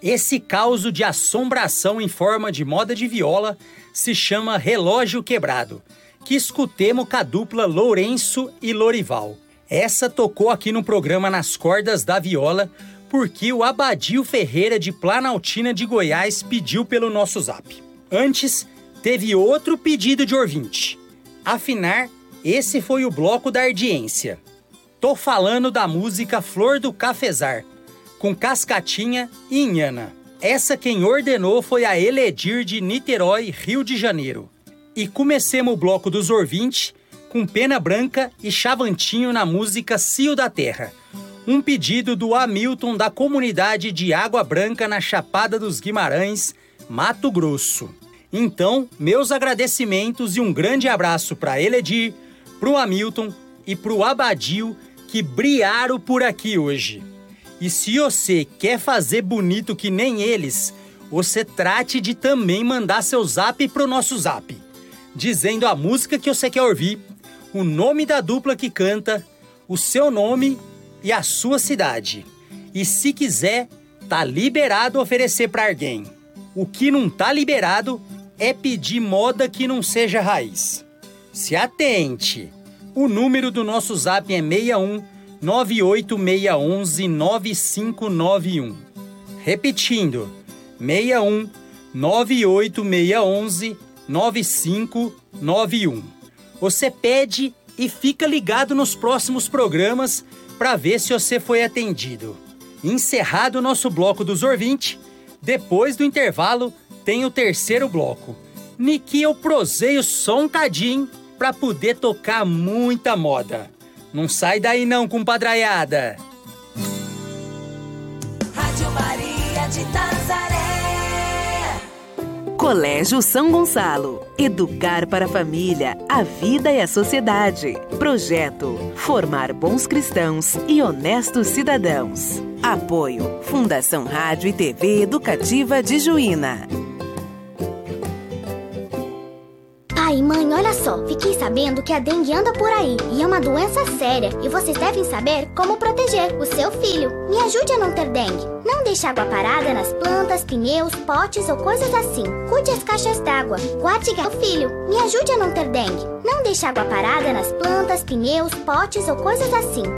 Esse caos de assombração em forma de moda de viola se chama Relógio Quebrado, que escutemos com a dupla Lourenço e Lorival. Essa tocou aqui no programa Nas Cordas da Viola, porque o Abadio Ferreira de Planaltina de Goiás pediu pelo nosso zap. Antes, teve outro pedido de ouvinte. Afinar, esse foi o bloco da ardiência. Tô falando da música Flor do Cafezar, com Cascatinha e Inhana. Essa quem ordenou foi a Eledir de Niterói, Rio de Janeiro. E comecemos o bloco dos ouvintes com Pena Branca e Chavantinho na música Cio da Terra. Um pedido do Hamilton da comunidade de Água Branca na Chapada dos Guimarães, Mato Grosso. Então, meus agradecimentos e um grande abraço para Eledir, pro Hamilton e pro Abadio que briaram por aqui hoje. E se você quer fazer bonito que nem eles, você trate de também mandar seu zap pro nosso zap, dizendo a música que você quer ouvir, o nome da dupla que canta, o seu nome e a sua cidade. E se quiser, tá liberado oferecer para alguém. O que não tá liberado é pedir moda que não seja raiz. Se atente! O número do nosso zap é 61 98611 9591. Repetindo, 61 98611 9591. Você pede e fica ligado nos próximos programas para ver se você foi atendido. Encerrado o nosso bloco dos ouvintes, depois do intervalo tem o terceiro bloco. Niki eu proseio só um cadinho para poder tocar muita moda. Não sai daí não, compadraiada. Rádio Maria de Nazaré. Colégio São Gonçalo. Educar para a família, a vida e a sociedade. Projeto Formar bons cristãos e honestos cidadãos. Apoio Fundação Rádio e TV Educativa de Juína. Pai, mãe, olha só. Fiquei sabendo que a dengue anda por aí e é uma doença séria. E vocês devem saber como proteger o seu filho. Me ajude a não ter dengue. Não deixe água parada nas plantas, pneus, potes ou coisas assim. Cuide as caixas d'água. Guarde o filho. Me ajude a não ter dengue. Não deixe água parada nas plantas, pneus, potes ou coisas assim.